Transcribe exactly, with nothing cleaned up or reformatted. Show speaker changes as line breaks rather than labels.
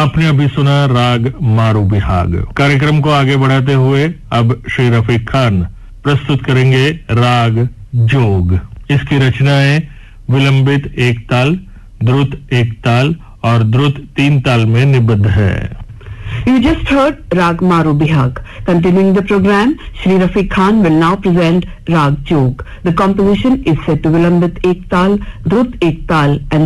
आपने अभी सुना राग मारू बिहाग। कार्यक्रम को आगे बढ़ाते हुए अब श्री रफीक खान प्रस्तुत करेंगे राग जोग। इसकी रचनाएं विलंबित एक ताल, द्रुत एक ताल और द्रुत तीन ताल में निबद्ध है।
You just heard Rag Maru Bihag. Continuing the program, Shri Rafiq Khan will now present Rag Jog. The composition is set to Vilambit Ek Tal, Drut Ek Tal and